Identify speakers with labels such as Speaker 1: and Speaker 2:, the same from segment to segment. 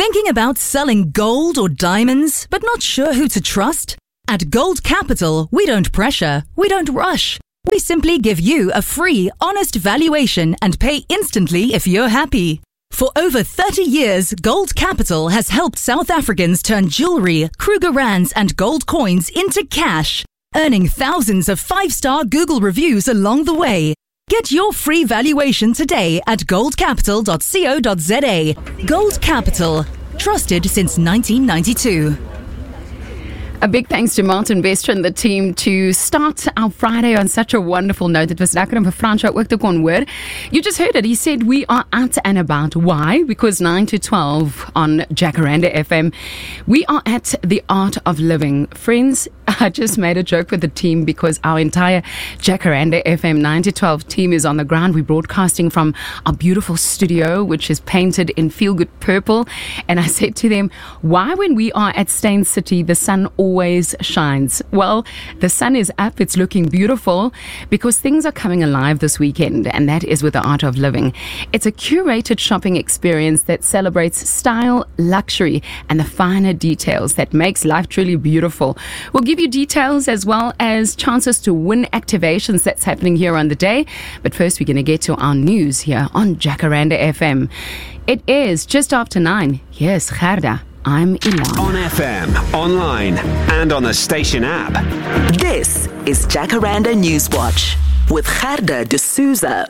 Speaker 1: Thinking about selling gold or diamonds, but not sure who to trust? At Gold Capital, we don't pressure, we don't rush. We simply give you a free, honest valuation and pay instantly if you're happy. For over 30 years, Gold Capital has helped South Africans turn jewelry, Kruger Rands and gold coins into cash, earning thousands of 5-star Google reviews along the way. Get your free valuation today at goldcapital.co.za. Gold Capital, trusted since 1992.
Speaker 2: A big thanks to Martin Wester and the team to start our Friday on such a wonderful note. It was lekker om vir Fransjo ook te kon hoor. You just heard it. He said we are at and about. Why? Because 9 to 12 on Jacaranda FM, we are at the Art of Living. Friends, I just made a joke with the team because our entire Jacaranda FM 9 to 12 team is on the ground. We're broadcasting from our beautiful studio, which is painted in feel-good purple. And I said to them, why when we are at Stain City, the sun always shines? Well, the sun is up, it's looking beautiful because things are coming alive this weekend, and that is with the Art of Living. It's a curated shopping experience that celebrates style, luxury, and the finer details that makes life truly beautiful. We'll give you details as well as chances to win activations that's happening here on the day. But first, we're going to get to our news here on Jacaranda FM. It is just after 9. Here's Gerda. I'm Ilan.
Speaker 3: On FM, online, and on the station app.
Speaker 4: This is Jacaranda Newswatch with Gerda de Souza.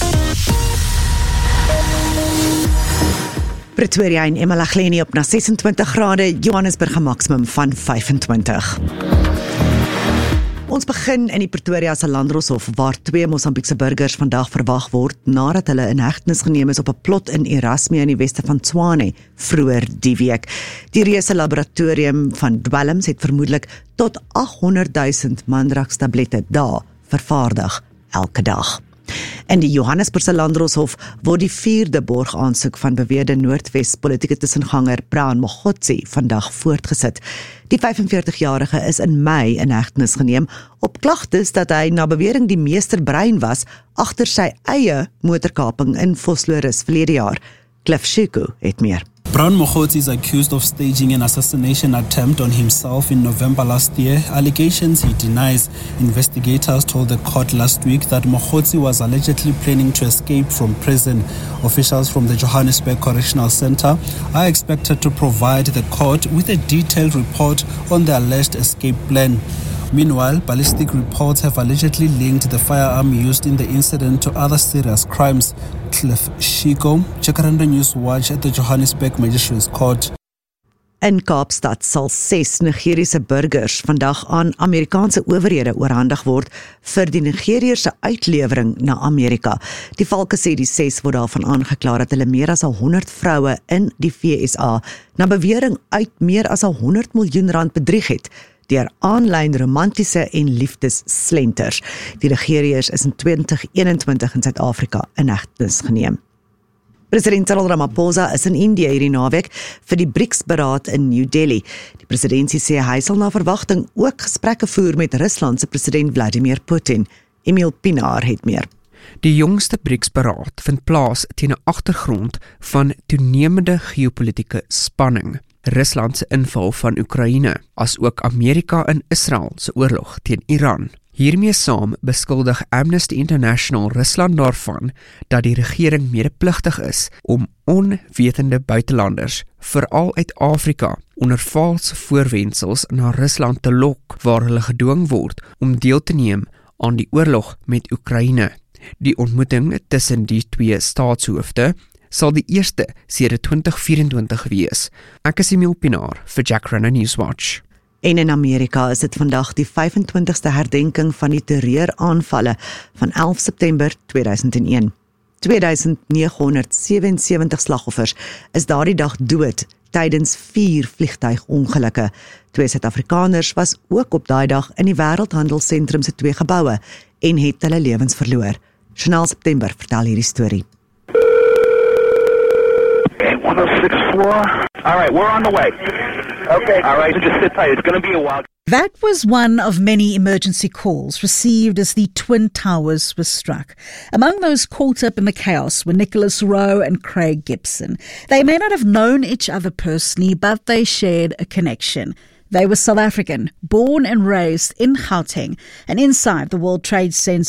Speaker 5: Pretoria en Emalahleni op na 26 grade, Johannesburg 'n maksimum van 25. Ons begin in die Pretoria se Landdroshof waar 2 Mosambiekse burgers vandag verwag word nadat hulle in hegtenis geneem is op 'n plot in Erasmia in die weste van Tshwane vroeër die week. Die reuse laboratorium van dwelms het vermoedelik tot 800,000 mandrax-tablette daar vervaardig elke dag. In die Johannesburgse Landdroshof word die 4de borgaansoek van beweerde Noordwes politieke tussenganger Brown Mogotsi vandag voortgesit. Die 45-jarige is in Mei in hegtenis geneem op klagtes dat hy na bewering die meesterbrein was agter sy eie motorkaping in Vosloorus verlede jaar. Cliff Shuku het meer.
Speaker 6: Brown Mogotsi is accused of staging an assassination attempt on himself in November last year, allegations he denies. Investigators told the court last week that Mogotsi was allegedly planning to escape from prison. Officials from the Johannesburg Correctional Centre are expected to provide the court with a detailed report on the alleged escape plan. Meanwhile, ballistic reports have allegedly linked the firearm used in the incident to other serious crimes. Cliff Shiko, Jacaranda Newswatch at the Johannesburg Magistrates Court.
Speaker 5: In Kaapstad sal 6 Nigeriese burgers vandag aan Amerikaanse owerhede oorhandig word vir die Nigeriërs se uitlewering na Amerika. Die valke sê die 6 word daarvan aangekla dat hulle meer as 100 vroue in die VSA na bewering uit meer as 100 miljoen rand bedrieg het deur aanlyn romantiese en liefdesslenters. Die Nigeriërs is in 2021 in Suid-Afrika in hegtenis geneem. President Cyril Ramaphosa is in Indië hierdie naweek vir die BRICS-beraad in New Delhi. Die presidentsie sê hy sal na verwagting ook gesprekke voer met Rusland se president Vladimir Putin. Emil Pinaar het meer.
Speaker 7: Die jongste BRICS-beraad vind plaas teen 'n agtergrond van toenemende geopolitiese spanning. Rusland se inval van Oekraïne, as ook Amerika en Israel se oorlog teen Iran. Hiermee saam beskuldig Amnesty International Rusland daarvan dat die regering medepligtig is om onwetende buitelanders, veral uit Afrika, onder valse voorwendsels na Rusland te lok, waar hulle gedwing word om deel te neem aan die oorlog met Oekraïne. Die ontmoeting tussen die 2 staatshoofde sal die eerste sedert 2024 wees. Ek is Emil Pinaar vir Jacaranda Newswatch.
Speaker 5: En in Amerika is dit vandag die 25ste herdenking van die terreuraanvalle van 11 September 2001. 2977 slagoffers is daardie dag dood tydens 4 vliegtuigongelukke. 2 Suid-Afrikaners was ook op daai dag in die Wêreldhandelsentrum se 2 geboue en het hulle lewens verloor. Chanel September vertel hierdie storie.
Speaker 8: 106 floor. All right, we're on the way. Okay. All right, so just sit tight. It's going to be a while. That was one of many emergency calls received as the Twin Towers were struck. Among those caught up in the chaos were Nicholas Rowe and Craig Gibson. They may not have known each other personally, but they shared a connection. They were South African, born and raised in Gauteng, and inside the World Trade Center